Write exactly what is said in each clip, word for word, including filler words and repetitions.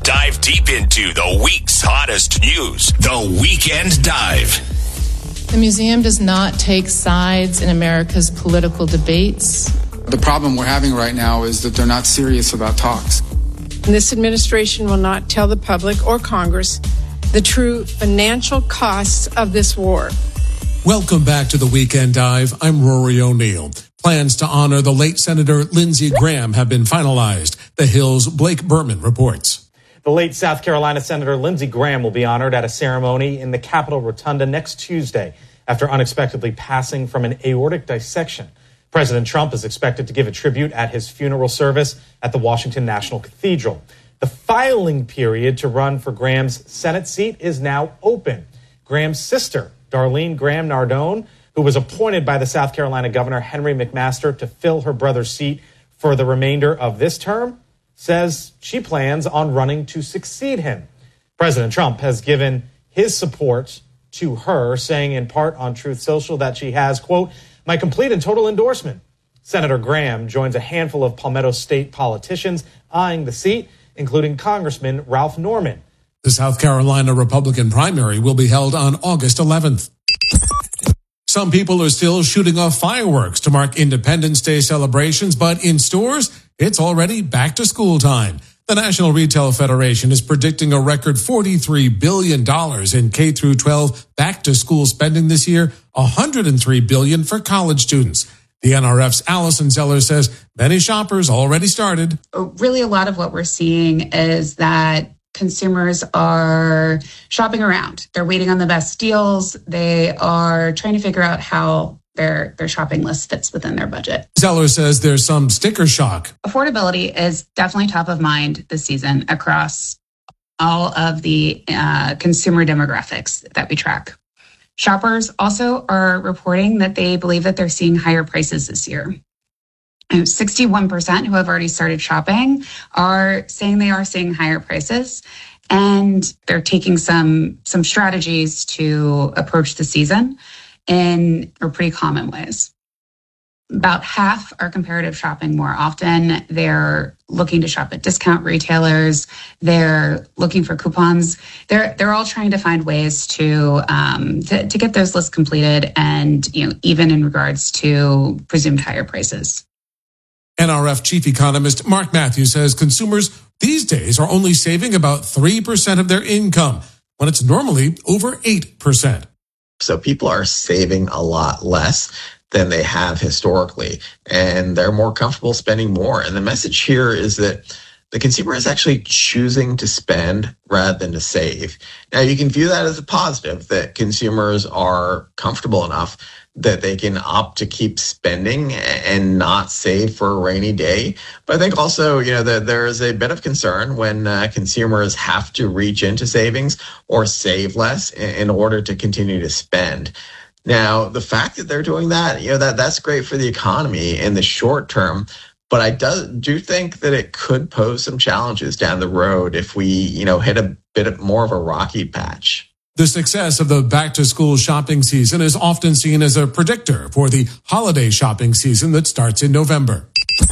Dive deep into the week's hottest news. The Weekend Dive. The museum does not take sides in America's political debates. The problem we're having right now is that they're not serious about talks. This administration will not tell the public or Congress the true financial costs of this war. Welcome back to the Weekend Dive. I'm Rory O'Neill. Plans to honor the late Senator Lindsey Graham have been finalized. The Hill's Blake Berman reports. The late South Carolina Senator Lindsey Graham will be honored at a ceremony in the Capitol Rotunda next Tuesday after unexpectedly passing from an aortic dissection. President Trump is expected to give a tribute at his funeral service at the Washington National Cathedral. The filing period to run for Graham's Senate seat is now open. Graham's sister, Darlene Graham Nardone, who was appointed by the South Carolina Governor Henry McMaster to fill her brother's seat for the remainder of this term, says she plans on running to succeed him. President Trump has given his support to her, saying in part on Truth Social that she has, quote, my complete and total endorsement. Senator Graham joins a handful of Palmetto State politicians eyeing the seat, including Congressman Ralph Norman. The South Carolina Republican primary will be held on August eleventh. Some people are still shooting off fireworks to mark Independence Day celebrations, but in stores, it's already back to school time. The National Retail Federation is predicting a record forty-three billion dollars in K through twelve back to school spending this year, one hundred three billion dollars for college students. The N R F's Allison Zeller says many shoppers already started. Really, a lot of what we're seeing is that consumers are shopping around. They're waiting on the best deals. They are trying to figure out how their, their shopping list fits within their budget. Zeller says there's some sticker shock. Affordability is definitely top of mind this season across all of the uh, consumer demographics that we track. Shoppers also are reporting that they believe that they're seeing higher prices this year. And sixty-one percent who have already started shopping are saying they are seeing higher prices, and they're taking some some strategies to approach the season in or pretty common ways. About half are comparative shopping more often. They're looking to shop at discount retailers. They're looking for coupons. They're they're all trying to find ways to um, to, to get those lists completed, and you know even in regards to presumed higher prices. N R F chief economist Mark Matthews says consumers these days are only saving about three percent of their income when it's normally over eight percent. So people are saving a lot less than they have historically, and they're more comfortable spending more. And the message here is that the consumer is actually choosing to spend rather than to save. Now, you can view that as a positive, that consumers are comfortable enough that they can opt to keep spending and not save for a rainy day. But I think also, you know, that there is a bit of concern when uh, consumers have to reach into savings or save less in order to continue to spend. Now, the fact that they're doing that, you know, that that's great for the economy in the short term. But I do, do think that it could pose some challenges down the road if we, you know, hit a bit more of a rocky patch. The success of the back-to-school shopping season is often seen as a predictor for the holiday shopping season that starts in November.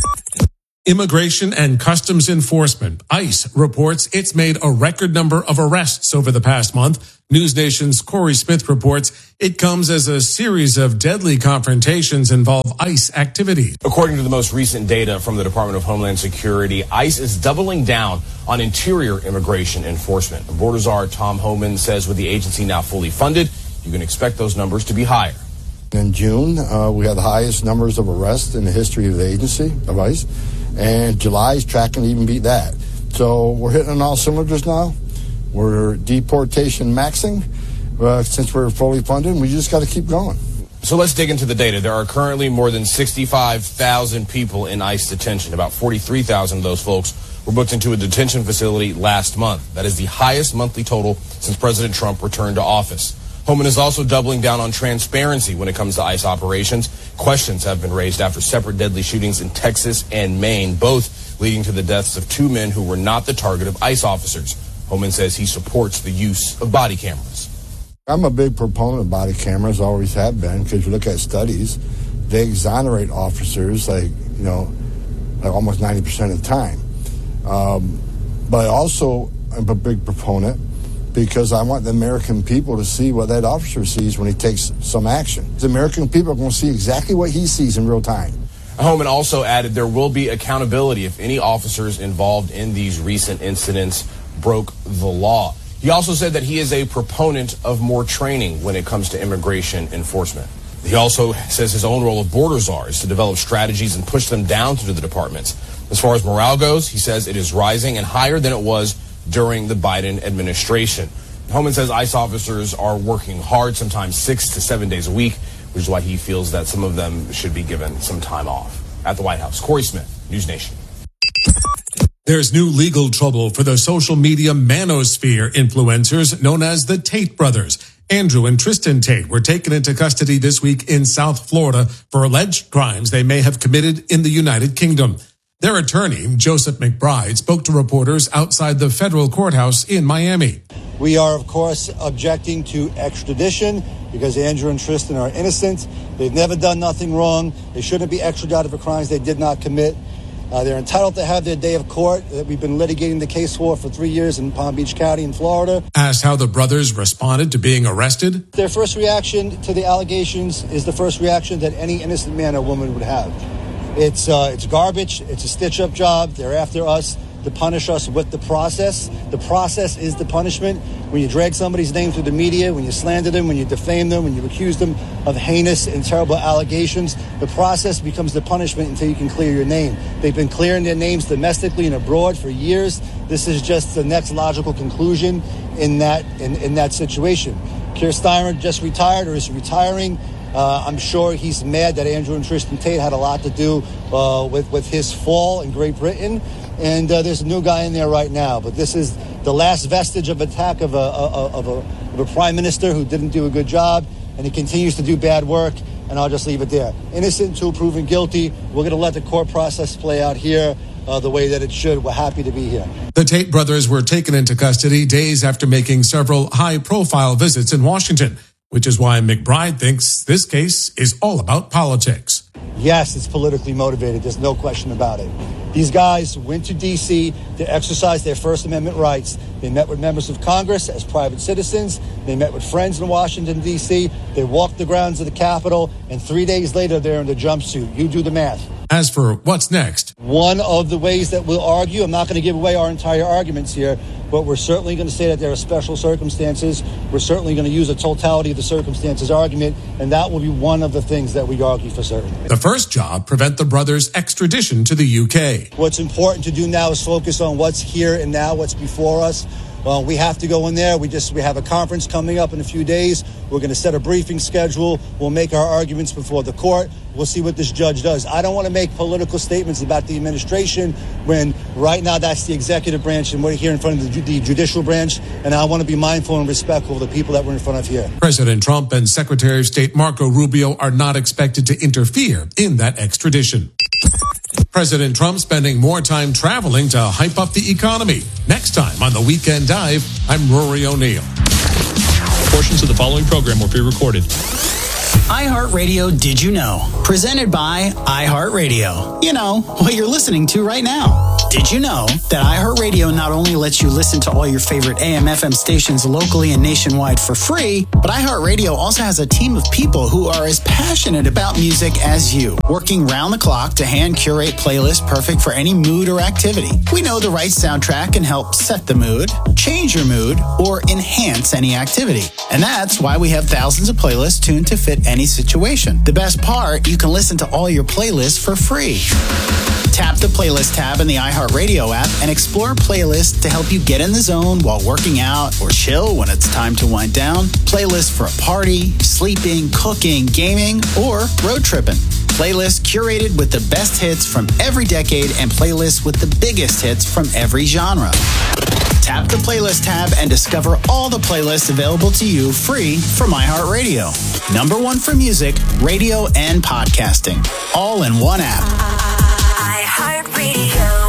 Immigration and Customs Enforcement, ICE, reports it's made a record number of arrests over the past month. NewsNation's Corey Smith reports it comes as a series of deadly confrontations involve ICE activity. According to the most recent data from the Department of Homeland Security, ICE is doubling down on interior immigration enforcement. Border Czar Tom Homan says with the agency now fully funded, you can expect those numbers to be higher. In June, uh, we had the highest numbers of arrests in the history of the agency, of ICE, and July is tracking to even beat that. So we're hitting on all cylinders now. We're deportation maxing uh, since we're fully funded. We just got to keep going. So let's dig into the data. There are currently more than sixty-five thousand people in ICE detention. About forty-three thousand of those folks were booked into a detention facility last month. That is the highest monthly total since President Trump returned to office. Homan is also doubling down on transparency when it comes to ICE operations. Questions have been raised after separate deadly shootings in Texas and Maine, both leading to the deaths of two men who were not the target of ICE officers. Homan says he supports the use of body cameras. I'm a big proponent of body cameras, always have been, because you look at studies, they exonerate officers like, you know, like almost ninety percent of the time. Um, but I also I'm a big proponent because I want the American people to see what that officer sees when he takes some action. The American people are going to see exactly what he sees in real time. Homan also added there will be accountability if any officers involved in these recent incidents broke the law. He also said that he is a proponent of more training when it comes to immigration enforcement. He also says his own role of border czar is to develop strategies and push them down through the departments. As far as morale goes, he says it is rising and higher than it was during the Biden administration. Homan says ICE officers are working hard, sometimes six to seven days a week, which is why he feels that some of them should be given some time off. At the White House, Corey Smith, News Nation. There's new legal trouble for the social media manosphere influencers known as the Tate brothers. Andrew and Tristan Tate were taken into custody this week in South Florida for alleged crimes they may have committed in the United Kingdom. Their attorney, Joseph McBride, spoke to reporters outside the federal courthouse in Miami. We are, of course, objecting to extradition because Andrew and Tristan are innocent. They've never done nothing wrong. They shouldn't be extradited for crimes they did not commit. Uh, they're entitled to have their day of court that we've been litigating the case for for three years in Palm Beach County in Florida. Asked how the brothers responded to being arrested. Their first reaction to the allegations is the first reaction that any innocent man or woman would have. It's uh, it's garbage. It's a stitch-up job. They're after us to punish us with the process. The process is the punishment. When you drag somebody's name through the media, when you slander them, when you defame them, when you accuse them of heinous and terrible allegations, the process becomes the punishment until you can clear your name. They've been clearing their names domestically and abroad for years. This is just the next logical conclusion in that in, in that situation. Keir Starmer just retired or is retiring. Uh, I'm sure he's mad that Andrew and Tristan Tate had a lot to do uh, with, with his fall in Great Britain. And uh, there's a new guy in there right now. But this is the last vestige of attack of a, of, a, of a prime minister who didn't do a good job. And he continues to do bad work. And I'll just leave it there. Innocent until proven guilty. We're going to let the court process play out here uh, the way that it should. We're happy to be here. The Tate brothers were taken into custody days after making several high-profile visits in Washington, which is why McBride thinks this case is all about politics. Yes, it's politically motivated. There's no question about it. These guys went to D C to exercise their First Amendment rights. They met with members of Congress as private citizens. They met with friends in Washington, D C. They walked the grounds of the Capitol, and three days later, they're in the jumpsuit. You do the math. As for what's next, one of the ways that we'll argue, I'm not going to give away our entire arguments here, but we're certainly going to say that there are special circumstances. We're certainly going to use a totality of the circumstances argument, and that will be one of the things that we argue for certain. The first job, prevent the brothers' extradition to the U K. What's important to do now is focus on what's here and now, what's before us. Well, we have to go in there. We just we have a conference coming up in a few days. We're going to set a briefing schedule. We'll make our arguments before the court. We'll see what this judge does. I don't want to make political statements about the administration when right now that's the executive branch and we're here in front of the, the judicial branch. And I want to be mindful and respectful of the people that we're in front of here. President Trump and Secretary of State Marco Rubio are not expected to interfere in that extradition. President Trump spending more time traveling to hype up the economy. Next time on the Weekend Dive, I'm Rory O'Neill. Portions of the following program were pre-recorded. iHeartRadio Did You Know? Presented by iHeartRadio. You know, what you're listening to right now. Did you know that iHeartRadio not only lets you listen to all your favorite A M F M stations locally and nationwide for free, but iHeartRadio also has a team of people who are as passionate about music as you, working round the clock to hand curate playlists perfect for any mood or activity. We know the right soundtrack can help set the mood, change your mood, or enhance any activity. And that's why we have thousands of playlists tuned to fit any situation. The best part, you can listen to all your playlists for free. Tap the playlist tab in the iHeartRadio app and explore playlists to help you get in the zone while working out or chill when it's time to wind down. Playlists for a party, sleeping, cooking, gaming, or road tripping. Playlists curated with the best hits from every decade and playlists with the biggest hits from every genre. Tap the playlist tab and discover all the playlists available to you free from iHeartRadio. Number one for music, radio, and podcasting. All in one app. iHeartRadio.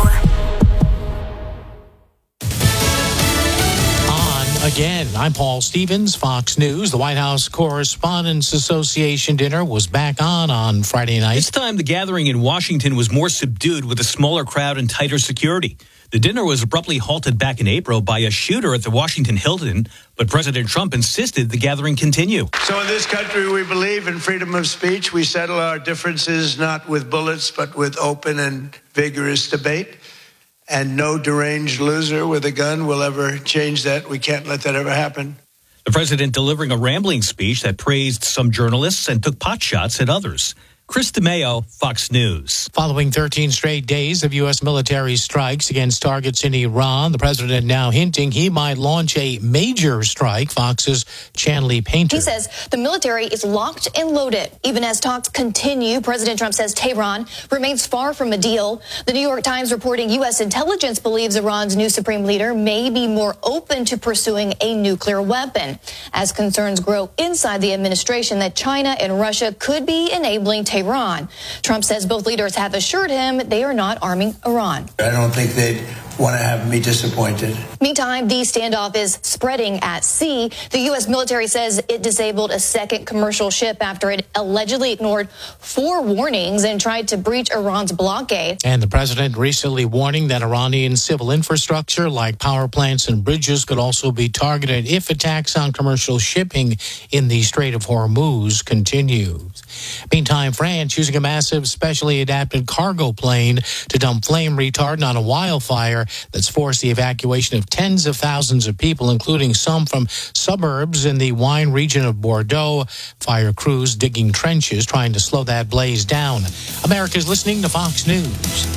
On again, I'm Paul Stevens, Fox News. The White House Correspondents Association dinner was back on on Friday night. This time, the gathering in Washington was more subdued with a smaller crowd and tighter security. The dinner was abruptly halted back in April by a shooter at the Washington Hilton, but President Trump insisted the gathering continue. So in this country, we believe in freedom of speech. We settle our differences not with bullets, but with open and vigorous debate. And no deranged loser with a gun will ever change that. We can't let that ever happen. The president delivering a rambling speech that praised some journalists and took potshots at others. Chris DeMeo, Fox News. Following thirteen straight days of U S military strikes against targets in Iran, the president now hinting he might launch a major strike. Fox's Chanley Painter. He says the military is locked and loaded. Even as talks continue, President Trump says Tehran remains far from a deal. The New York Times reporting U S intelligence believes Iran's new supreme leader may be more open to pursuing a nuclear weapon, as concerns grow inside the administration that China and Russia could be enabling Tehran. Trump says both leaders have assured him they are not arming Iran. I don't think they'd want to have me disappointed. Meantime, the standoff is spreading at sea. The U S military says it disabled a second commercial ship after it allegedly ignored four warnings and tried to breach Iran's blockade. And the president recently warning that Iranian civil infrastructure like power plants and bridges could also be targeted if attacks on commercial shipping in the Strait of Hormuz continues. Meantime, France using a massive specially adapted cargo plane to dump flame retardant on a wildfire that's forced the evacuation of tens of thousands of people, including some from suburbs in the wine region of Bordeaux. Fire crews digging trenches trying to slow that blaze down. America's listening to Fox News.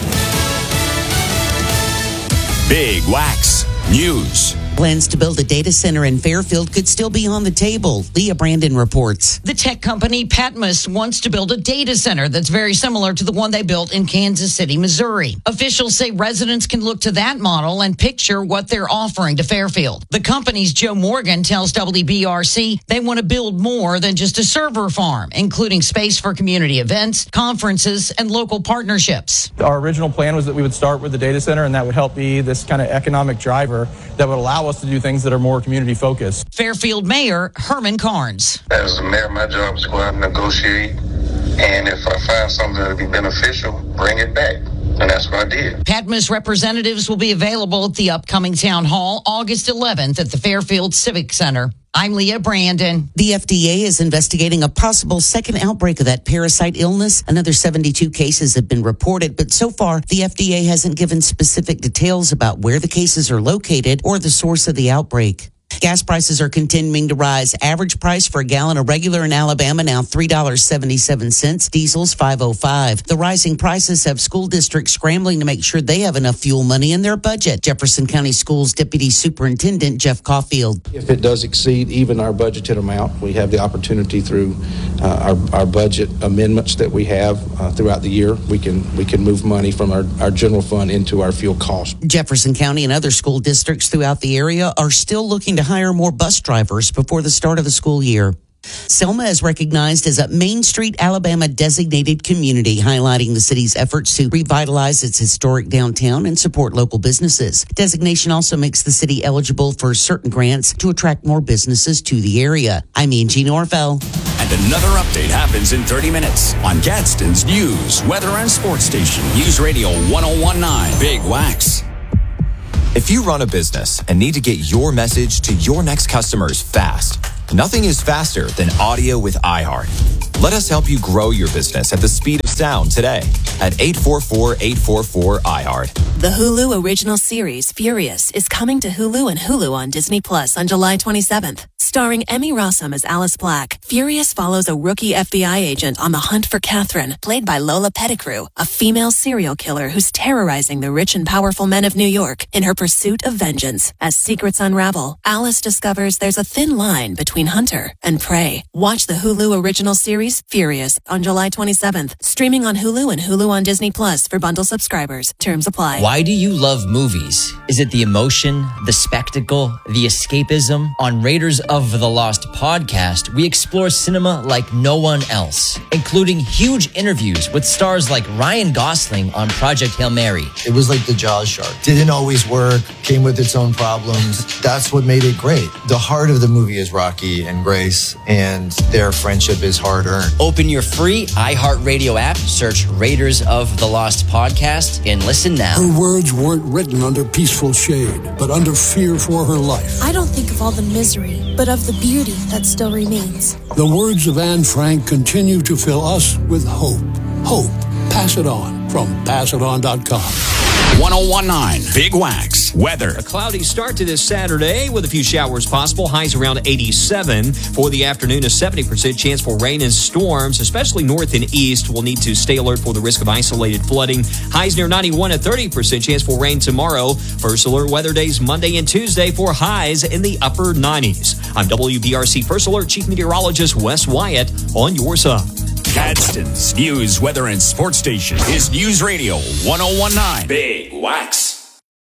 Big Wax News. Plans to build a data center in Fairfield could still be on the table. Leah Brandon reports. The tech company Patmos wants to build a data center that's very similar to the one they built in Kansas City, Missouri. Officials say residents can look to that model and picture what they're offering to Fairfield. The company's Joe Morgan tells W B R C they want to build more than just a server farm, including space for community events, conferences, and local partnerships. Our original plan was that we would start with the data center, and that would help be this kind of economic driver that would allow us to do things that are more community focused. Fairfield Mayor Herman Carnes. As the mayor, my job is to go out and negotiate, and if I find something that would be beneficial, bring it back. And that's what I did. Patmos representatives will be available at the upcoming town hall August eleventh at the Fairfield Civic Center. I'm Leah Brandon. The F D A is investigating a possible second outbreak of that parasite illness. Another seventy-two cases have been reported, but so far, the F D A hasn't given specific details about where the cases are located or the source of the outbreak. Gas prices are continuing to rise. Average price for a gallon of regular in Alabama now three dollars and seventy-seven cents. Diesel's five oh five. The rising prices have school districts scrambling to make sure they have enough fuel money in their budget. Jefferson County Schools Deputy Superintendent Jeff Caulfield. If it does exceed even our budgeted amount, we have the opportunity through uh, our, our budget amendments that we have uh, throughout the year. We can we can move money from our, our general fund into our fuel cost. Jefferson County and other school districts throughout the area are still looking to hire more bus drivers before the start of the school year. Selma is recognized as a Main Street, Alabama designated community, highlighting the city's efforts to revitalize its historic downtown and support local businesses. Designation also makes the city eligible for certain grants to attract more businesses to the area. I'm Angie Norvell. And another update happens in thirty minutes on Gadsden's News, Weather, and Sports Station. News Radio one oh one point nine. Big Wax. If you run a business and need to get your message to your next customers fast, nothing is faster than audio with iHeart. Let us help you grow your business at the speed of sound today at eight four four, eight four four, iHeart. The Hulu original series, Furious, is coming to Hulu and Hulu on Disney Plus on July twenty-seventh. Starring Emmy Rossum as Alice Black, Furious follows a rookie F B I agent on the hunt for Catherine, played by Lola Pettigrew, a female serial killer who's terrorizing the rich and powerful men of New York in her pursuit of vengeance. As secrets unravel, Alice discovers there's a thin line between hunter and prey. Watch the Hulu original series, Furious, on July twenty-seventh. Streaming on Hulu and Hulu on Disney Plus for bundle subscribers. Terms apply. Why do you love movies? Is it the emotion, the spectacle, the escapism? On Raiders of of the Lost podcast, we explore cinema like no one else, including huge interviews with stars like Ryan Gosling on Project Hail Mary. It was like the Jaws shark. Didn't always work, came with its own problems. That's what made it great. The heart of the movie is Rocky and Grace, and their friendship is hard-earned. Open your free iHeartRadio app, search Raiders of the Lost podcast, and listen now. Her words weren't written under peaceful shade, but under fear for her life. I don't think of all the misery, but of the beauty that still remains. The words of Anne Frank continue to fill us with hope. Hope. Pass it on from pass it on dot com. one oh one point nine Big Wax weather. A cloudy start to this Saturday with a few showers possible. Highs around eighty-seven. For the afternoon, a seventy percent chance for rain and storms, especially north and east. We'll need to stay alert for the risk of isolated flooding. Highs near ninety-one, a thirty percent chance for rain tomorrow. First alert weather days Monday and Tuesday for highs in the upper nineties. I'm W B R C First Alert Chief Meteorologist Wes Wyatt on your side. Gadsden's News, Weather, and Sports Station is News Radio one oh one point nine Big Wax.